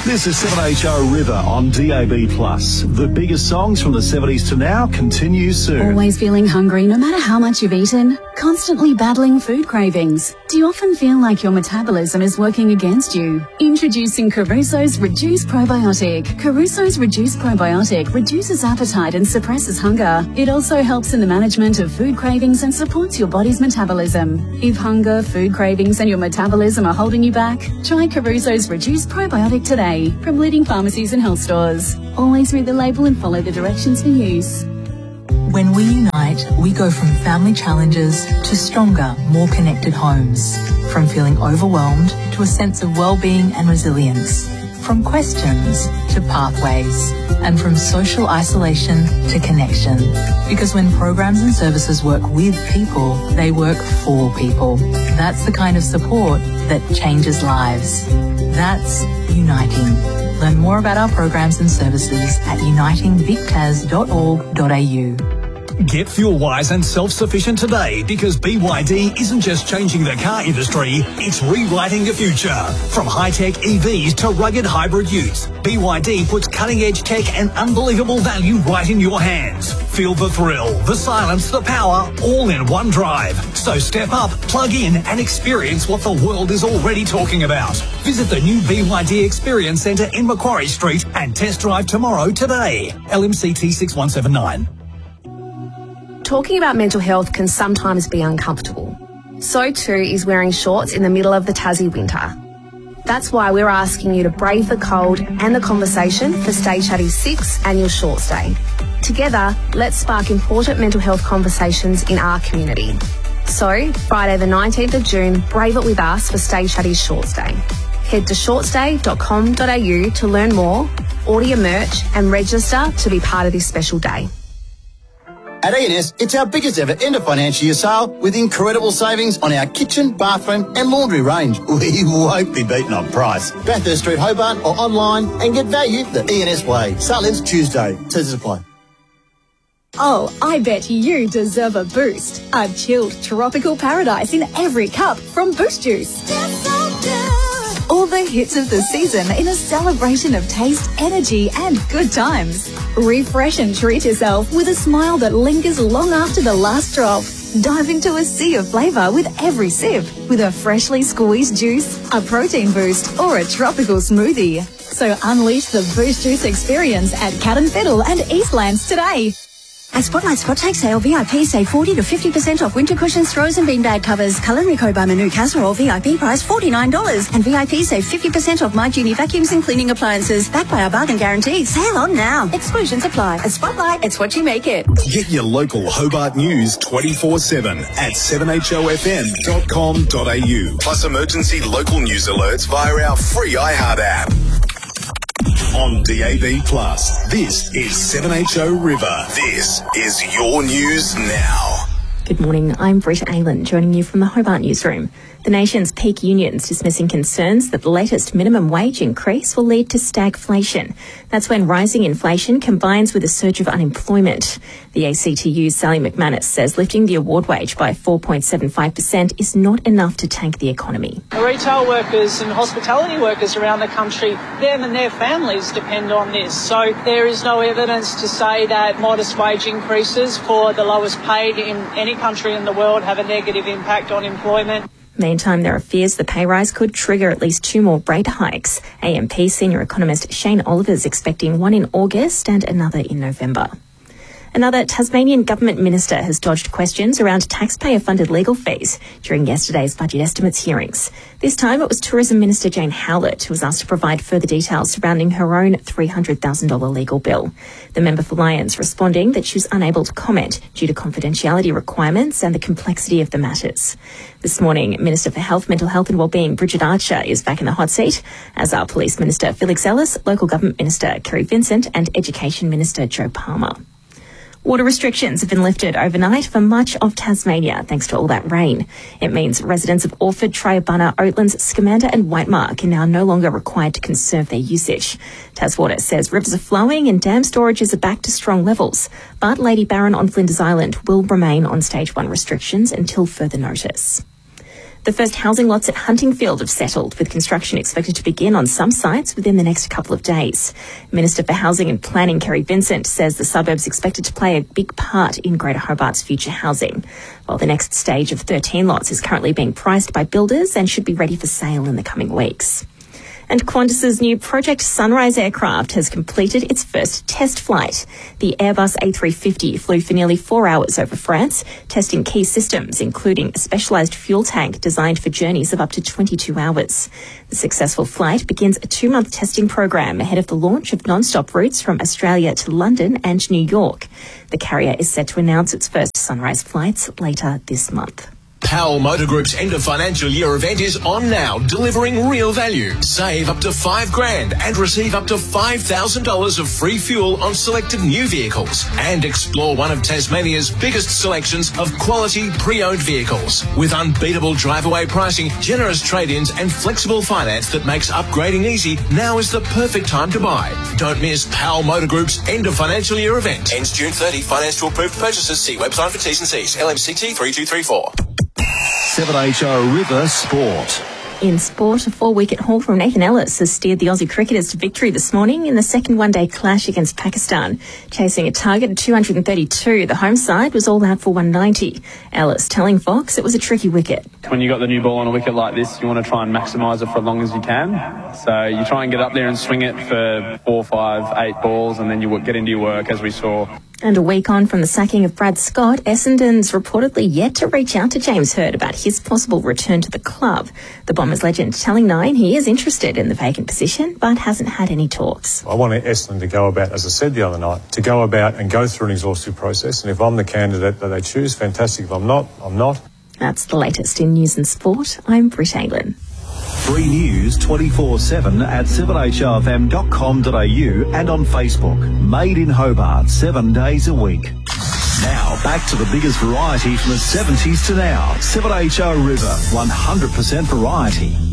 This is 7HO River on DAB+. The biggest songs from the 70s to now continue soon. Always feeling hungry no matter how much you've eaten? Constantly battling food cravings? Do you often feel like your metabolism is working against you? Introducing Caruso's Reduce Probiotic. Caruso's Reduce Probiotic reduces appetite and suppresses hunger. It also helps in the management of food cravings and supports your body's metabolism. If hunger, food cravings and your metabolism are holding you back, try Caruso's Reduce Probiotic today from leading pharmacies and health stores. Always read the label and follow the directions for use. When we unite, we go from family challenges to stronger, more connected homes. From feeling overwhelmed to a sense of well-being and resilience. From questions to pathways. And from social isolation to connection. Because when programs and services work with people, they work for people. That's the kind of support that changes lives. That's Uniting. Learn more about our programs and services at unitingvictas.org.au. Get fuel-wise and self-sufficient today because BYD isn't just changing the car industry, it's rewriting the future. From high-tech EVs to rugged hybrid utes, BYD puts cutting-edge tech and unbelievable value right in your hands. Feel the thrill, the silence, the power, all in one drive. So step up, plug in and experience what the world is already talking about. Visit the new BYD Experience Centre in Macquarie Street and test drive tomorrow today. LMCT 6179. Talking about mental health can sometimes be uncomfortable. So too is wearing shorts in the middle of the Tassie winter. That's why we're asking you to brave the cold and the conversation for Stay Chatty's 6th annual Shorts Day. Together, let's spark important mental health conversations in our community. So, Friday the 19th of June, brave it with us for Stay Chatty's Shorts Day. Head to shortsday.com.au to learn more, order your merch and register to be part of this special day. At E&S, it's our biggest ever end of financial year sale with incredible savings on our kitchen, bathroom and laundry range. We won't be beaten on price. Bathurst Street, Hobart or online and get value the E&S way. Sale ends Tuesday. Terms apply. Oh, I bet you deserve a boost. A chilled tropical paradise in every cup from Boost Juice. All the hits of the season in a celebration of taste, energy and good times. Refresh and treat yourself with a smile that lingers long after the last drop. Dive into a sea of flavour with every sip with a freshly squeezed juice, a protein boost or a tropical smoothie. So unleash the Boost Juice experience at Cat and Fiddle and Eastlands today. At Spotlight Spot Take Sale, VIP save 40 to 50% off winter cushions, throws and beanbag covers. Culinary Co by Manu Casserole, VIP price $49. And VIP save 50% off My Genie vacuums and cleaning appliances. Backed by our bargain guarantee. Sale on now. Exclusions apply. At Spotlight, it's what you make it. Get your local Hobart news 24/7 at 7hofm.com.au. Plus emergency local news alerts via our free iHeart app. On DAB+, this is 7HO River. This is your news now. Good morning, I'm Britta Aylan, joining you from the Hobart Newsroom. The nation's peak unions dismissing concerns that the latest minimum wage increase will lead to stagflation. That's when rising inflation combines with a surge of unemployment. The ACTU's Sally McManus says lifting the award wage by 4.75% is not enough to tank the economy. Retail workers and hospitality workers around the country, them and their families depend on this. So there is no evidence to say that modest wage increases for the lowest paid in any country in the world have a negative impact on employment. Meantime, there are fears the pay rise could trigger at least 2 more rate hikes. AMP senior economist Shane Oliver is expecting one in August and another in November. Another Tasmanian government minister has dodged questions around taxpayer-funded legal fees during yesterday's budget estimates hearings. This time it was Tourism Minister Jane Howlett who was asked to provide further details surrounding her own $300,000 legal bill. The member for Lyons responding that she was unable to comment due to confidentiality requirements and the complexity of the matters. This morning, Minister for Health, Mental Health and Wellbeing Bridget Archer is back in the hot seat, as are Police Minister Felix Ellis, Local Government Minister Kerry Vincent and Education Minister Joe Palmer. Water restrictions have been lifted overnight for much of Tasmania thanks to all that rain. It means residents of Orford, Triabunna, Oatlands, Scamander and Whitemark are now no longer required to conserve their usage. Taswater says rivers are flowing and dam storages are back to strong levels, but Lady Barron on Flinders Island will remain on Stage 1 restrictions until further notice. The first housing lots at Huntingfield have settled, with construction expected to begin on some sites within the next couple of days. Minister for Housing and Planning, Kerry Vincent, says the suburb's expected to play a big part in Greater Hobart's future housing, while the next stage of 13 lots is currently being priced by builders and should be ready for sale in the coming weeks. And Qantas's new Project Sunrise aircraft has completed its first test flight. The Airbus A350 flew for nearly 4 hours over France, testing key systems, including a specialised fuel tank designed for journeys of up to 22 hours. The successful flight begins a 2-month testing program ahead of the launch of non-stop routes from Australia to London and New York. The carrier is set to announce its first Sunrise flights later this month. Powell Motor Group's end of financial year event is on now, delivering real value. Save up to $5,000 and receive up to $5,000 of free fuel on selected new vehicles. And explore one of Tasmania's biggest selections of quality pre-owned vehicles. With unbeatable drive-away pricing, generous trade-ins and flexible finance that makes upgrading easy, now is the perfect time to buy. Don't miss Powell Motor Group's end of financial year event. Ends June 30. Finance to approved purchases. See website for T's and C's. LMCT 3234. 7HO River Sport. In sport, a 4-wicket haul from Nathan Ellis has steered the Aussie cricketers to victory this morning in the second one-day clash against Pakistan. Chasing a target of 232, the home side was all out for 190. Ellis telling Fox it was a tricky wicket. When you got the new ball on a wicket like this, you want to try and maximise it for as long as you can. So you try and get up there and swing it for 4, 5, 8 balls, and then you get into your work, as we saw. And a week on from the sacking of Brad Scott, Essendon's reportedly yet to reach out to James Hird about his possible return to the club. The Bombers legend telling Nine he is interested in the vacant position, but hasn't had any talks. I want Essendon to go about, as I said the other night, to go about and go through an exhaustive process. And if I'm the candidate that they choose, fantastic. If I'm not, I'm not. That's the latest in news and sport. I'm Britt Aylin. Free news 24/7 at 7HRFM.com.au and on Facebook. Made in Hobart, 7 days a week. Now, back to the biggest variety from the 70s to now. 7HO River, 100% variety.